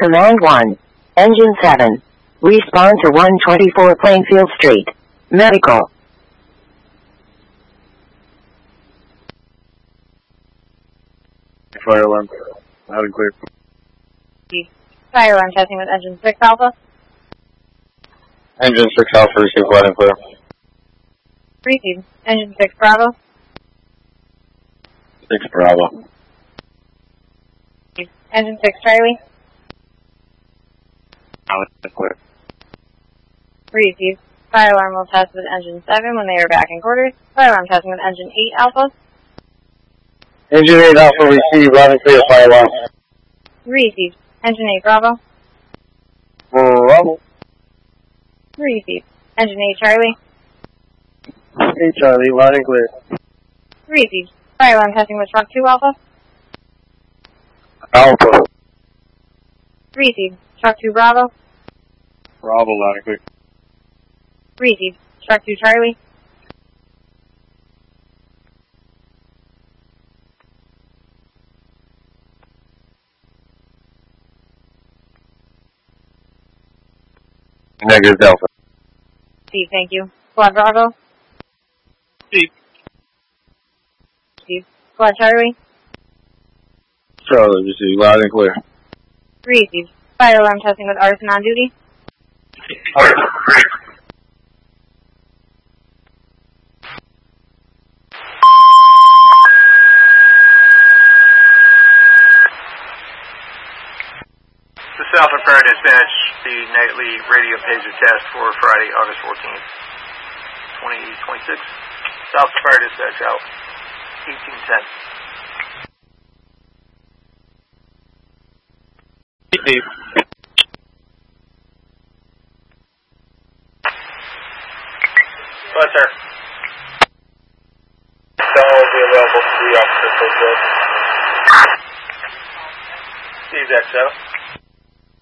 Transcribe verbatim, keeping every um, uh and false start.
Command one. Engine seven. Respond to one twenty-four Plainfield Street. Medical. Fire alarm. Loud and clear. Fire alarm testing with engine six Alpha. Engine six Alpha, receive loud and clear. Receive. Engine six Bravo. six Bravo. Engine six Charlie. Loud and clear. Receive. Fire alarm will test with engine seven when they are back in quarters. Fire alarm testing with engine eight Alpha. Engine eight Alpha, receive loud and clear. Fire alarm. Receive. Engine eight Bravo. Bravo. Receive. Engine eight Charlie. eight Charlie, loud and clear. Receive. Fire alarm testing with truck two Alpha. Alpha. Receive. Truck two Bravo. Bravo, loud and clear. Receive. Truck two Charlie. Negative Delta. Steve, thank you. Squad Bravo. Steve. Steve. Squad Charlie. Charlie, receive loud and clear. Receive. Fire alarm testing with arson on duty. The Alpha Fire Dispatch, the nightly radio pager test for Friday, August fourteenth, twenty twenty-six. Alpha Fire Dispatch out, eighteen ten. Steve. Go ahead, sir. Cell will be available to the officer, please. Steve X O.